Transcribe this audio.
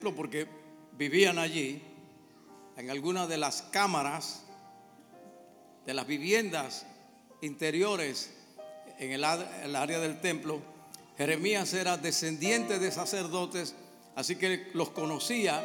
porque vivían allí, en alguna de las cámaras de las viviendas interiores en el área del templo. Jeremías era descendiente de sacerdotes, así que los conocía